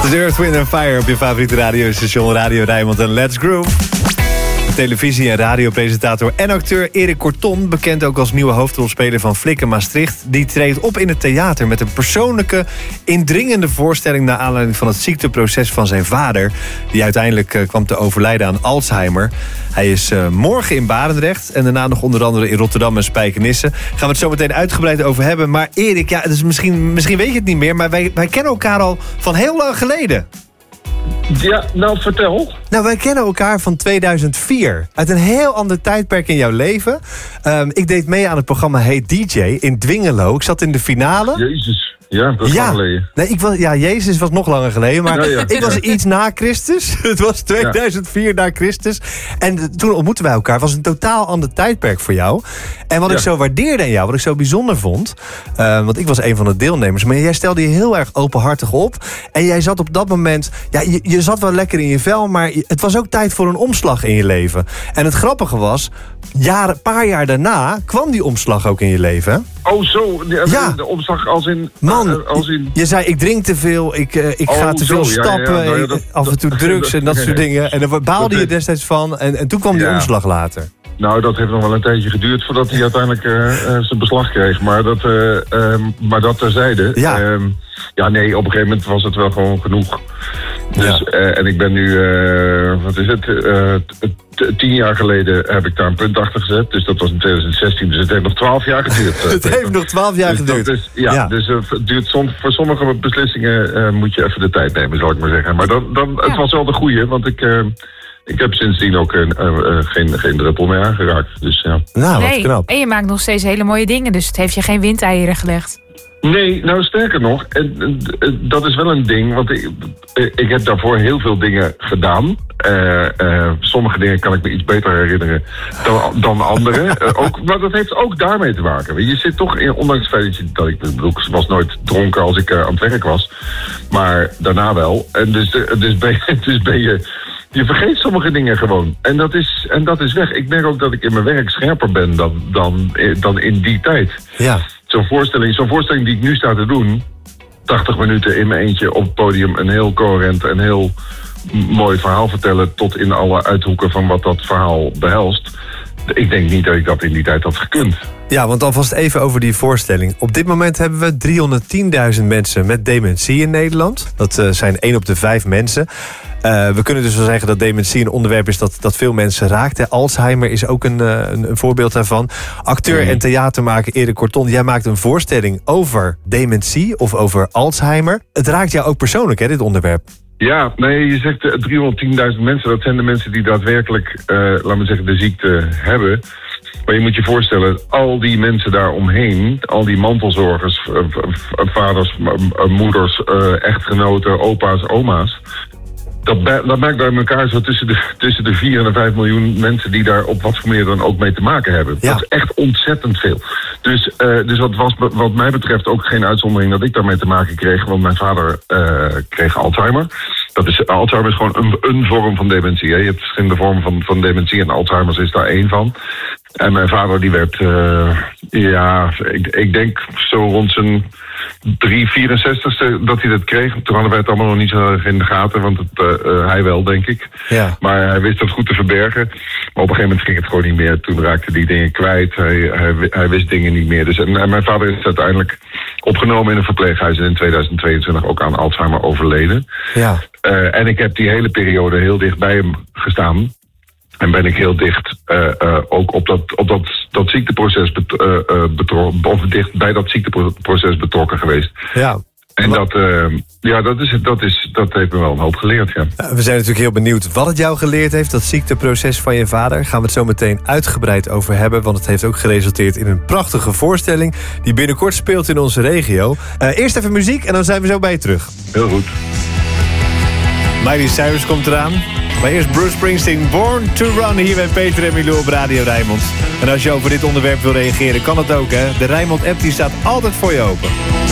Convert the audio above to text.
De Earth, Wind & Fire op je favoriete radiostation Radio Rijnmond en Let's Groove. Televisie- en radiopresentator en acteur Erik Corton, bekend ook als nieuwe hoofdrolspeler van Flikken Maastricht, die treedt op in het theater met een persoonlijke, indringende voorstelling naar aanleiding van het ziekteproces van zijn vader, die uiteindelijk kwam te overlijden aan Alzheimer. Hij is morgen in Barendrecht en daarna nog onder andere in Rotterdam en Spijkenisse. Gaan we het zo meteen uitgebreid over hebben. Maar Erik, ja, dus misschien weet je het niet meer, maar wij kennen elkaar al van heel lang geleden. Ja, nou vertel. Nou, wij kennen elkaar van 2004. Uit een heel ander tijdperk in jouw leven. Ik deed mee aan het programma Hey DJ in Dwingelo. Ik zat in de finale. Jezus, ja, dat is lang geleden. Nee, Jezus was nog langer geleden. Maar ik was iets na Christus. Het was 2004 na Christus. En toen ontmoetten wij elkaar. Het was een totaal ander tijdperk voor jou. En wat ik zo waardeerde in jou, wat ik zo bijzonder vond, want ik was een van de deelnemers, maar jij stelde je heel erg openhartig op. En jij zat op dat moment, ja, je zat wel lekker in je vel, maar het was ook tijd voor een omslag in je leven. En het grappige was, een paar jaar daarna kwam die omslag ook in je leven. Hè? Oh, zo. De omslag als in... Man, je zei, ik drink te veel, ik ga te veel stappen, af en toe drugs en dat soort dingen. En daar baalde je destijds van. En toen kwam die omslag later. Nou, dat heeft nog wel een tijdje geduurd voordat hij uiteindelijk zijn beslag kreeg. Maar dat terzijde. Ja. Nee, op een gegeven moment was het wel gewoon genoeg. Dus, en ik ben nu, 10 jaar geleden heb ik daar een punt achter gezet. Dus dat was in 2016. Dus het heeft nog 12 jaar geduurd. Het heeft nog 12 jaar geduurd. Dus het duurt voor sommige beslissingen moet je even de tijd nemen, zal ik maar zeggen. Maar het was wel de goeie, want ik heb sindsdien ook geen druppel meer aangeraakt. Dus ja. Nou, wat knap. En je maakt nog steeds hele mooie dingen, dus het heeft je geen windeieren gelegd. Nee, nou sterker nog, dat is wel een ding, want ik heb daarvoor heel veel dingen gedaan. Sommige dingen kan ik me iets beter herinneren dan andere. Maar dat heeft ook daarmee te maken. Je zit toch, ondanks het feit dat ik was nooit dronken als ik aan het werk was, maar daarna wel. En dus ben je... Je vergeet sommige dingen gewoon. En dat is weg. Ik merk ook dat ik in mijn werk scherper ben dan in die tijd. Ja. Zo'n voorstelling die ik nu sta te doen, 80 minuten in mijn eentje op het podium, een heel coherent en heel mooi verhaal vertellen tot in alle uithoeken van wat dat verhaal behelst. Ik denk niet dat ik dat in die tijd had gekund. Ja, want alvast even over die voorstelling. Op dit moment hebben we 310.000 mensen met dementie in Nederland. Dat zijn 1 op de 5 mensen. We kunnen dus wel zeggen dat dementie een onderwerp is dat veel mensen raakt. Alzheimer is ook een voorbeeld daarvan. Acteur en theatermaker Erik Corton, jij maakt een voorstelling over dementie of over Alzheimer. Het raakt jou ook persoonlijk, hè, dit onderwerp? Ja, nee, je zegt 310.000 mensen. Dat zijn de mensen die daadwerkelijk, laten we zeggen, de ziekte hebben. Maar je moet je voorstellen, al die mensen daaromheen, al die mantelzorgers, vaders, moeders, echtgenoten, opa's, oma's, dat maakt bij elkaar zo tussen de 4 en de 5 miljoen mensen die daar op wat voor manier dan ook mee te maken hebben. Ja. Dat is echt ontzettend veel. Dus dat was wat mij betreft ook geen uitzondering dat ik daarmee te maken kreeg, want mijn vader kreeg Alzheimer. Alzheimer is gewoon een vorm van dementie. Hè. Je hebt verschillende vormen van dementie en Alzheimer is daar 1 van. En mijn vader die werd, ik denk zo rond zijn 64ste dat hij dat kreeg. Toen hadden wij het allemaal nog niet zo erg in de gaten, want hij wel, denk ik. Ja. Maar hij wist dat goed te verbergen. Maar op een gegeven moment ging het gewoon niet meer. Toen raakte hij dingen kwijt. Hij wist dingen niet meer. Dus, en mijn vader is uiteindelijk opgenomen in een verpleeghuis en in 2022 ook aan Alzheimer overleden. Ja. En ik heb die hele periode heel dicht bij hem gestaan. En ben ik heel dicht ook op dat ziekteproces dicht bij dat ziekteproces betrokken geweest. Ja. En dat heeft me wel een hoop geleerd, ja. We zijn natuurlijk heel benieuwd wat het jou geleerd heeft, dat ziekteproces van je vader. Gaan we het zo meteen uitgebreid over hebben, want het heeft ook geresulteerd in een prachtige voorstelling die binnenkort speelt in onze regio. Eerst even muziek en dan zijn we zo bij je terug. Heel goed. Miley Cyrus komt eraan. Maar eerst Bruce Springsteen, Born to Run, hier bij Peter en Milou op Radio Rijnmond. En als je over dit onderwerp wil reageren, kan het ook, hè. De Rijnmond-app die staat altijd voor je open.